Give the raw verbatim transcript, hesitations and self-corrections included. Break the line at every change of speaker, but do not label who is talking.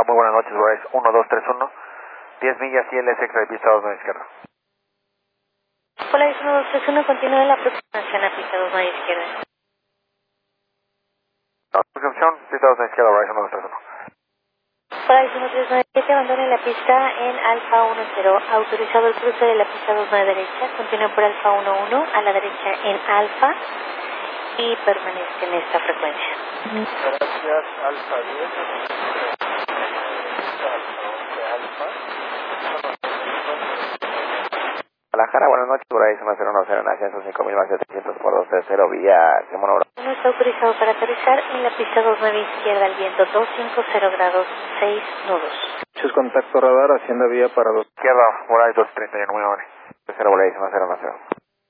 Hola, muy buenas noches, Bryce. uno dos tres uno. diez millas y L S extra de pista dos nueve izquierda.
Hola, es uno dos tres uno, continúa la aproximación a pista dos nueve izquierda.
No, aproximación, pista dos nueve izquierda, Bryce uno dos tres uno.
Hola, es uno tres nueve siete, abandone la pista en Alfa uno cero. Autorizado el cruce de la pista dos nueve derecha, continúa por Alfa uno uno, a la derecha en Alfa y permanezca en esta frecuencia.
Gracias, Alfa diez.
Guadalajara, buenas noches, Bryce uno cero uno cero en ascenso cinco mil más setecientos por dos tres cero vía Simón Oro.
No está autorizado para aterrizar en la pista dos nueve izquierda al viento doscientos cincuenta grados seis nudos.
Muchos contacto radar, haciendo vía para dos.
Izquierda, Bryce dos treinta y uno, muy amable. cero Bryce uno cero uno cero.